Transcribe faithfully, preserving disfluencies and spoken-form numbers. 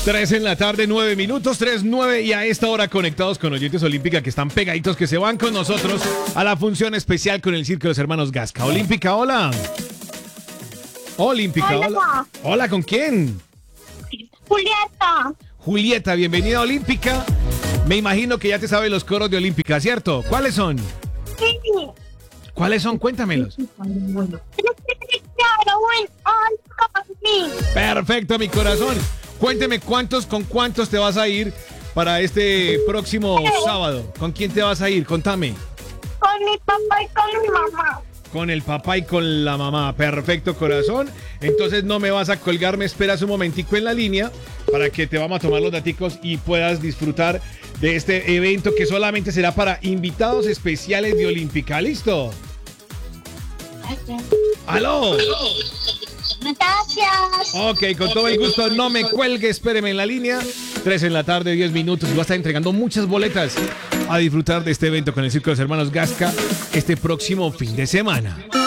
tres en la tarde, nueve minutos, tres, nueve, y a esta hora conectados con oyentes Olímpica que están pegaditos, que se van con nosotros a la función especial con el circo de los hermanos Gasca. Olímpica, hola. Olímpica, hola. Hola, hola, ¿con quién? Julieta. Julieta, bienvenida a Olímpica. Me imagino que ya te sabes los coros de Olímpica, ¿cierto? ¿Cuáles son? Sí. ¿Cuáles son? Cuéntamelos. Perfecto, mi corazón. Cuénteme cuántos, con cuántos te vas a ir para este próximo sábado. ¿Con quién te vas a ir? Contame. Con mi papá y con mi mamá. Con el papá y con la mamá. Perfecto, corazón. Entonces no me vas a colgar, me esperas un momentico en la línea para que te vamos a tomar los daticos y puedas disfrutar de este evento que solamente será para invitados especiales de Olímpica. ¿Listo? ¡Aló! Gracias. Ok, con todo el gusto, no me cuelgue, espéreme en la línea. tres en la tarde, diez minutos, y va a estar entregando muchas boletas a disfrutar de este evento con el Circo de los Hermanos Gasca este próximo fin de semana.